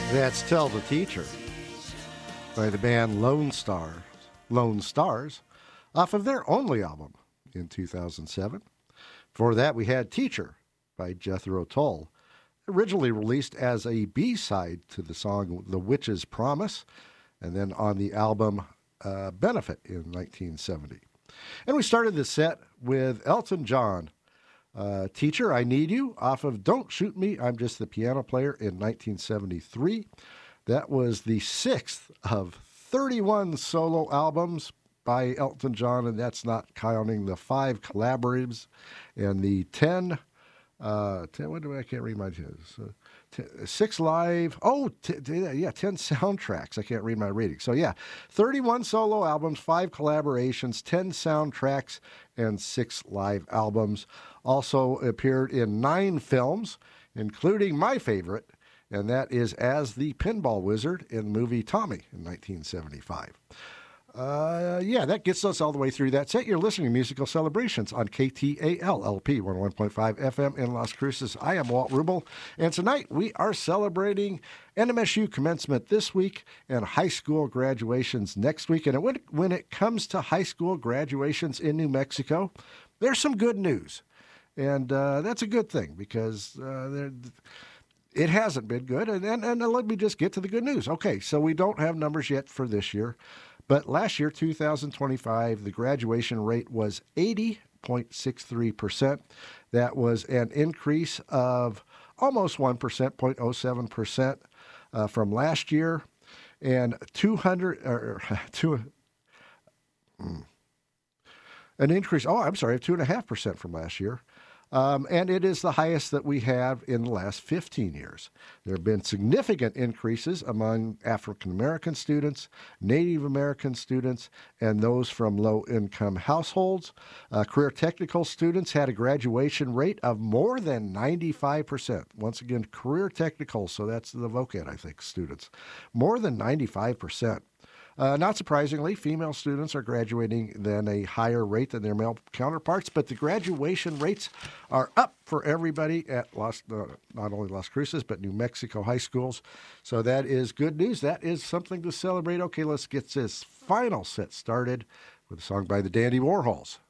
That's Tell the Teacher by the band Lone Stars, off of their only album in 2007. Before that, we had Teacher by Jethro Tull, originally released as a B-side to the song The Witch's Promise, and then on the album Benefit in 1970. And we started the set with Elton John, Teacher, I Need You, off of Don't Shoot Me, I'm Just the Piano Player in 1973. That was the sixth of 31 solo albums by Elton John, and that's not counting the 5 collaboratives and the 10 what do I can't read my 6 live, 10 soundtracks. I can't read my reading. So yeah, 31 solo albums, 5 collaborations, 10 soundtracks, and 6 live albums. Also appeared in 9 films, including my favorite, and that is as the Pinball Wizard in the movie Tommy in 1975. That gets us all the way through that set. You're listening to Musical Celebrations on KTAL-LP 101.5 FM in Las Cruces. I am Walt Rubel, and tonight we are celebrating NMSU commencement this week and high school graduations next week. And when it comes to high school graduations in New Mexico, there's some good news. And that's a good thing because it hasn't been good. And let me just get to the good news. Okay, so we don't have numbers yet for this year. But last year, 2025, the graduation rate was 80.63%. That was an increase of almost 1%, 0.07% from last year, and an increase, of 2.5% from last year. And it is the highest that we have in the last 15 years. There have been significant increases among African American students, Native American students, and those from low-income households. Career technical students had a graduation rate of more than 95%. Once again, career technical, so that's the VOCAD, I think, students. More than 95%. Not surprisingly, female students are graduating at a higher rate than their male counterparts, but the graduation rates are up for everybody at not only Las Cruces, but New Mexico high schools. So that is good news. That is something to celebrate. Okay, let's get this final set started with a song by the Dandy Warhols.